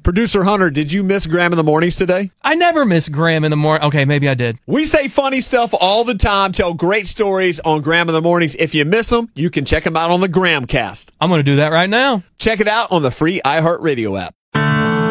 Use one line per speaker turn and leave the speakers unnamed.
Producer Hunter, did you miss Graham in the Mornings today?
I never miss Graham in the morning. Okay, maybe I did.
We say funny stuff all the time, tell great stories on Graham in the Mornings. If you miss them, you can check them out on the Grahamcast.
I'm going to do that right now.
Check it out on the free iHeartRadio app.